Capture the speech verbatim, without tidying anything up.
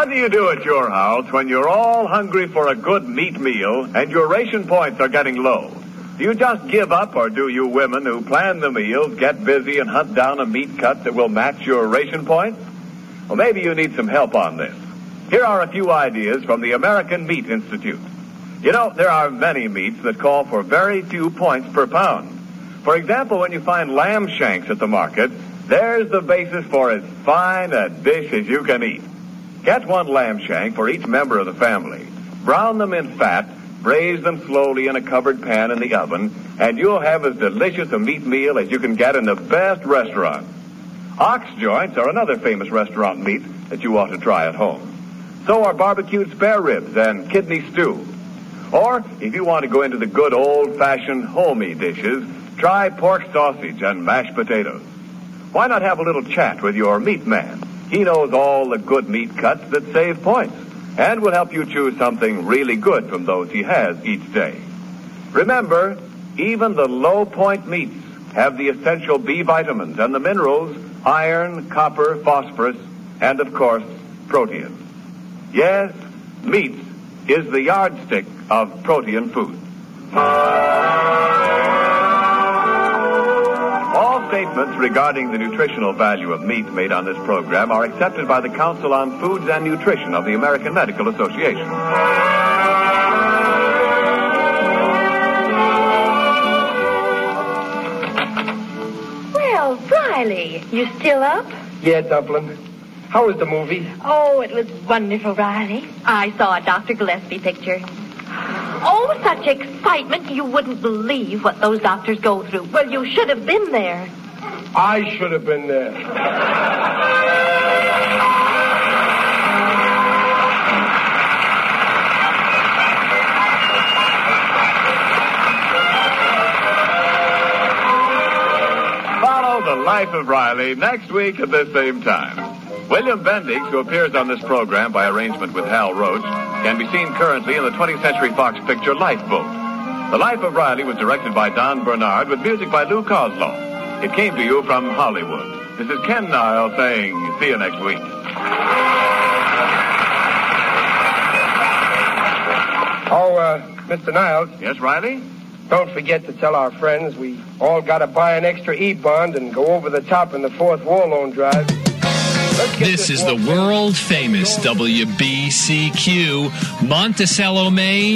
What do you do at your house when you're all hungry for a good meat meal and your ration points are getting low? Do you just give up, or do you women who plan the meals get busy and hunt down a meat cut that will match your ration points? Well, maybe you need some help on this. Here are a few ideas from the American Meat Institute. You know, there are many meats that call for very few points per pound. For example, when you find lamb shanks at the market, there's the basis for as fine a dish as you can eat. Get one lamb shank for each member of the family. Brown them in fat, braise them slowly in a covered pan in the oven, and you'll have as delicious a meat meal as you can get in the best restaurant. Ox joints are another famous restaurant meat that you ought to try at home. So are barbecued spare ribs and kidney stew. Or, if you want to go into the good old-fashioned homey dishes, try pork sausage and mashed potatoes. Why not have a little chat with your meat man? He knows all the good meat cuts that save points and will help you choose something really good from those he has each day. Remember, even the low-point meats have the essential B vitamins and the minerals, iron, copper, phosphorus, and, of course, protein. Yes, meat is the yardstick of protein food. All statements regarding the nutritional value of meat made on this program are accepted by the Council on Foods and Nutrition of the American Medical Association. Well, Riley, you still up? Yeah, Dublin. How was the movie? Oh, it was wonderful, Riley. I saw a Doctor Gillespie picture. Oh, such excitement. You wouldn't believe what those doctors go through. Well, you should have been there. I should have been there. Follow The Life of Riley next week at this same time. William Bendix, who appears on this program by arrangement with Hal Roach, can be seen currently in the twentieth Century Fox picture Lifeboat. The Life of Riley was directed by Don Bernard with music by Lou Kozloff. It came to you from Hollywood. This is Ken Niles saying, see you next week. Oh, uh, Mister Niles. Yes, Riley? Don't forget to tell our friends we all got to buy an extra E-bond and go over the top in the fourth war loan drive. This is the world-famous W B C Q Monticello, Maine.